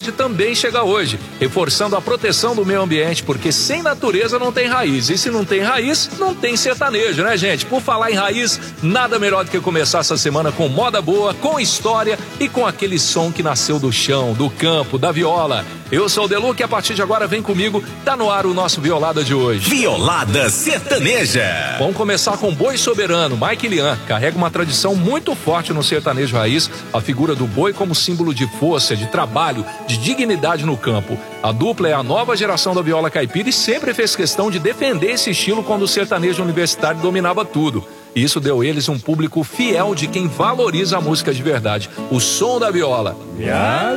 verde também chega hoje, reforçando a proteção do meio ambiente, porque sem natureza não tem raiz. E se não tem raiz, não tem sertanejo, né, gente? Por falar em raiz, nada melhor do que começar essa semana com moda boa, com história e com aquele som que nasceu do chão, do campo, da viola. Eu sou o Deluca e a partir de agora vem comigo, tá no ar o nosso Violada de hoje. Violada Sertaneja. Vamos começar com Boi Soberano. Mike Lian carrega uma tradição muito forte no sertanejo raiz, a figura do boi como símbolo de força, de trabalho, de dignidade no campo. A dupla é a nova geração da viola caipira e sempre fez questão de defender esse estilo quando o sertanejo universitário dominava tudo. E isso deu a eles um público fiel de quem valoriza a música de verdade, o som da viola.